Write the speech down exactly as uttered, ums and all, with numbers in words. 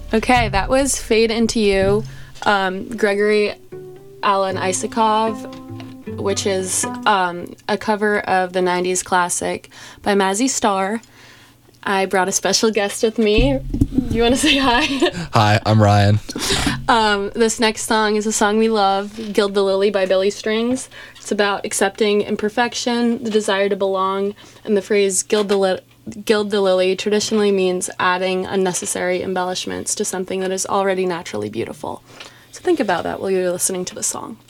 Okay, that was Fade Into You, um, Gregory Alan Isakov, which is um, a cover of the nineties classic by Mazzy Star. I brought a special guest with me. You want to say hi? Hi, I'm Ryan. Um, this next song is a song we love, Gild the Lily by Billy Strings. It's about accepting imperfection, the desire to belong, and the phrase gild the, li- gild the lily traditionally means adding unnecessary embellishments to something that is already naturally beautiful. So think about that while you're listening to the song.